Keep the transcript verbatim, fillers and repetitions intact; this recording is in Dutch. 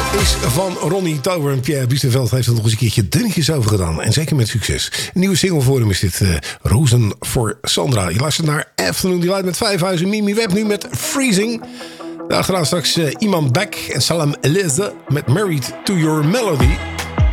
is van Ronnie Tober en Pierre Biesterveld heeft er nog eens een keertje dunnetjes over gedaan. En zeker met succes. Een nieuwe single voor hem is dit uh, Rozen voor Sandra. Je luistert naar Afternoon Delight met Vijfhuizen. Mimi Webb nu met Freezing. Daarachteraan straks uh, Iman Beck en Salam Elize met Married to Your Melody.